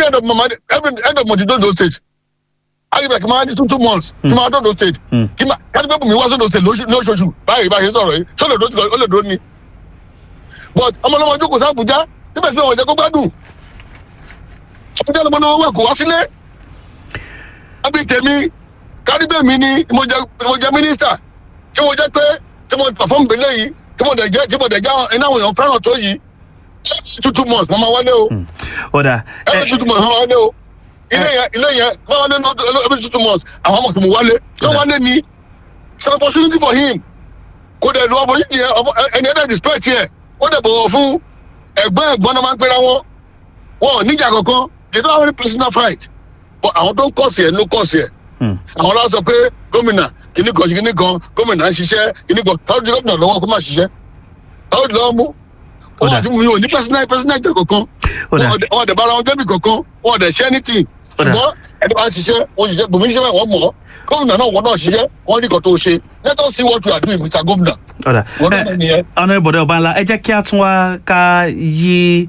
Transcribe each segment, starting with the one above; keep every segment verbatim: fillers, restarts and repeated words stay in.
every end of my every end of my don't stage ayi bẹ kí n máa di two two months kí n máa dọ́dọ̀ stage kí n máa kájú pé mi wá sọ́dọ̀ stage lóṣooṣù báyìí báyìí sọ̀rọ̀ yìí sọ́dọ̀ lóṣooṣù ó lè dúró ni but ọmọlọ́mọ jókòó sí Àbújá síbẹ̀ síbẹ̀ wọ́n jẹ́ kó gbádùn Àbújá lọ́mọlọ́mọ wẹ̀ kó wá sílé àbí tèmi kárí bẹ́ẹ̀ mi ni mo jẹ́ mínísítà tí mo jẹ́ pé tí mo perform bẹ́lẹ̀ yìí tí mo dẹ̀ jẹ́ tí mo dẹ̀ jẹ́ iná àwọn èèyàn fẹ́ràn tó yìí two two months mo máa wálé o ọ̀dà every two two months mo máa wálé o ilé yẹn ilé yẹn mo wálé every two two months àwọn ọmọ kì í mo wálé tí wọ́n wálé ni it's an opportunity for him kò dẹ̀ lu opportunity yẹn ẹni ẹ̀dẹ̀ respect yẹn ó dẹ̀ bọ̀wọ̀ fún ẹ̀gbọ́n ẹ̀gbọ́n náà máa ń pera wọn wọn ò níjà kankan they don't have any personal fight but àwọn tó ń kọ̀ sí ẹ̀ ló kọ̀ sí ẹ̀ àwọn ọlọ́wọ́ sọ pé gómìnà kìíní kan kìíní kan gómìnà ń ṣiṣẹ́ kìíní kan táwọn di gómìnà lọ́wọ́ kó má ṣiṣẹ́ táwọn di lọ́wọ́ mú wọn àti mi ò ní personal personal jẹ kankan wọn ọ̀dẹ̀ bára wọn débi kankan wọn ọ̀dẹ̀ ṣẹ́ anything ṣùgbọ́n ẹni bá ń ṣiṣẹ́ wọn ṣiṣẹ́ bùnmí ṣiṣẹ́ wọn mọ̀ gómìnà náà wọn náà ṣiṣẹ́ wọn ní kan tó ṣe let us see what you are doing Mister Gómìnà. ọ̀nà ìbọ̀dẹ̀ ọba ńlá ẹ jẹ́ kí a tún wá ká yí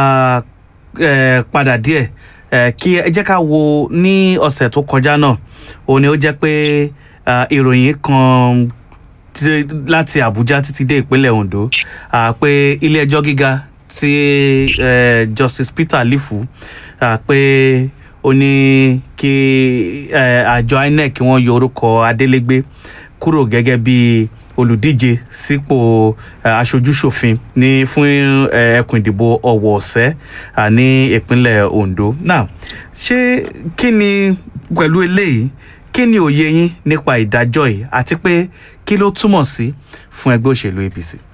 padà díẹ̀ kí ẹ jẹ́ ká wo ní ọ̀sẹ̀ tó kọjá náà òun ni ó jẹ́ pé ìròyìn kan láti Àbújá títí dé ìpínlẹ̀ Ondo pé ilé ẹjọ́ gíga tí Justice Peter Lifu pé ó ní kí àjọ I N E C wọ́n yọ orúkọ Adélégbé kúrò gẹ́gẹ́ bí olùdíje sípò aṣojúṣòfin ní fún ẹkùn ìdìbò Ọ̀wọ̀ Ọ̀sẹ́ ní ìpínlẹ̀ Ondo. Now ṣé kí ni pẹ̀lú eléyìí kí ni òye yín nípa ìdájọ́ yìí àti pé kí ló túmọ̀ sí fún ẹgbẹ́ òṣèlú A P C?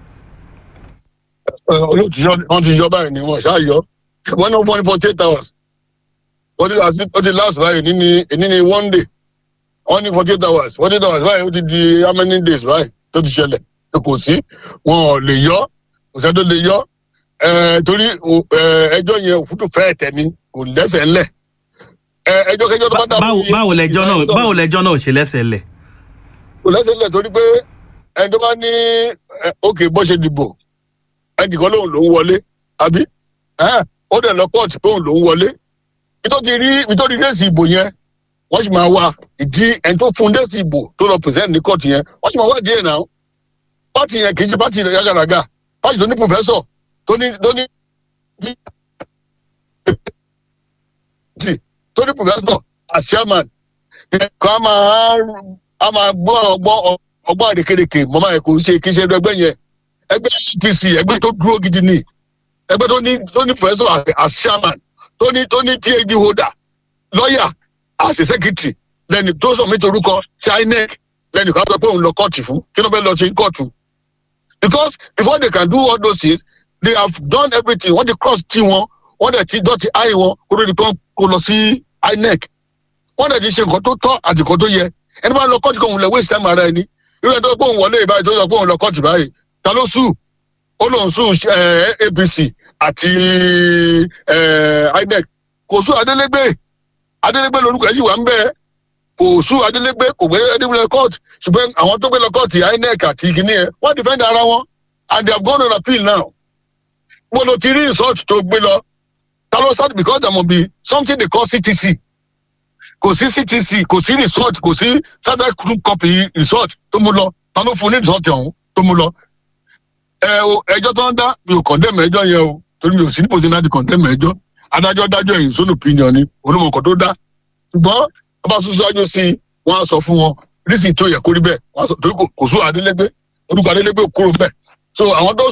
olóòtú wọn ti yọ báyìí ni wọn ṣáà yọ wọn náà fọ́n ní forty eight hours ó ti last báyìí ní ní one day wọ́n ní forty eight hours forty eight hours báyìí ó ti di how many days báyìí tó ti ṣẹlẹ̀ kò sí wọn ò lè yọ kò sẹ́ tó lè yọ torí ẹjọ́ yẹn òfútù fẹ́ẹ̀ tẹ̀ ni kò lẹ́sẹ̀ ńlẹ̀ ẹjọ́ kẹjọ́ tó bá dà fún yín. báwo lẹjọ́ náà báwo lẹjọ́ náà ò ṣe lẹ́sẹ̀ ńlẹ̀. kò lẹ́sẹ̀ ńlẹ̀ torí pé ẹni tó bá ní òkè bó ṣe dìbò ẹnì kan lòun ló ń wọlé àbí ó dẹ̀ lọ kóòtù pé òun ló ń wọlé nítorí rẹ́sì ìbò yẹn wọ́n sì máa wá ìdí ẹni tó fún dẹ́sì ìbò tó lọ pèsèǹtì ní kóòtù yẹn wọ́n sì máa wá díẹ̀ náà pátì yẹn kì í ṣe pátì yàgàràgà pátì tó ní pòfẹ́sọ̀ tó ní tó ní tó ní pòfẹ́sọ̀ as chairman kan á máa gbọ́ ọgbọ́n ọgbọ́n àdékèrèkè mọ́mọ́ ẹ̀ kò ṣe kì í ṣe ẹgbẹ́ yẹn ẹgbẹ́ A P C ẹgbẹ́ tó dúró gidi ni ẹgbẹ́ tó ní tó ní pòfẹ́sọ̀ as chairman tó ní tó ní P H D holder lawyer as a secretary lẹ́ni tó sọ mi torúkọ sí I N E C lẹ́ni kan sọ pé òun lọ kóòtù fún kí ló fẹ́ lọ sí kóòtù because before they can do all those things they have done everything wọ́n ti cross tí wọn wọ́n dẹ̀ ti dọ́tí eye wọn kó ló di pé kó lọ sí I N E C wọ́n dẹ̀ ti ṣe nǹkan tó tọ́ àti nǹkan tó yẹ ẹni bá lọ kóòtù kan òun lè waste time ara ẹni irú ẹni tó pé òun wọlé ìbáyìí tó sọ pé òun lọ kóòtù báyìí ta ló sùn ó lóun sùn A P C àti I N E C kò sùn Adélégbé Adélégbé lórúkọ ẹ̀ sì wà ń bẹ́ẹ̀ kò sùn Adélégbé kò gbé Adélégbé court ṣùgbọ́n àwọn tó gbé lọ court I N E C àti ìkíní ẹ̀ wọ́n defend ara wọn and they have gone on appeal now. Mo lo ti rí result tó gbé lọ ta ló start because there must be something they call C T C kò sí C T C kò sí result kò sí standard copy result tó mú lọ ta ló fún ní result ọ̀hún tó mú lọ. ẹjọ́ tó ń dá mi ò condemn ẹjọ́ yẹn o torí mi ò sí ní position láti condemn ẹjọ́ adájọ́ dájọ́ ẹ̀yìn sónú opinion ni onímọ̀ọ́kọ̀ tó dá ṣùgbọ́n ọba sún síwájú sí i wọ́n á sọ fún wọn rísì tó yẹ kó rí bẹ́ẹ̀ wọ́n á sọ torí kò sún Adélégbé orúkọ Adélégbé kúrò bẹ́ẹ̀ so àwọn tó